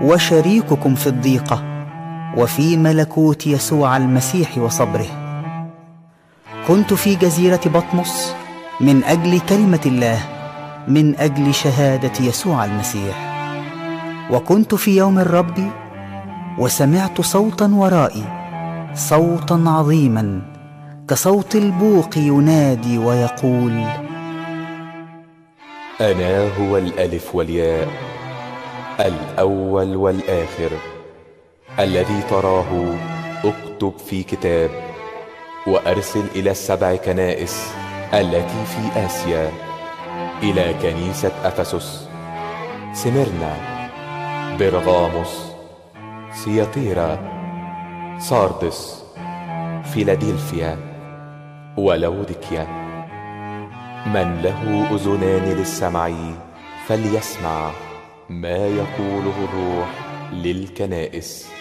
وشريككم في الضيقة وفي ملكوت يسوع المسيح وصبره. كنت في جزيرة بطمس من أجل كلمة الله، من أجل شهادة يسوع المسيح. وكنت في يوم الرب وسمعت صوتا ورائي، صوتا عظيما كصوت البوق ينادي ويقول: أنا هو الألف والياء، الأول والآخر. الذي تراه اكتب في كتاب، وأرسل إلى ال7 كنائس التي في آسيا، إلى كنيسة أفسس، سمرنا، برغاموس، سياتيرا، ساردس، فيلادلفيا، ولوديكيا. من له أذنان للسمع فليسمع ما يقوله الروح للكنائس.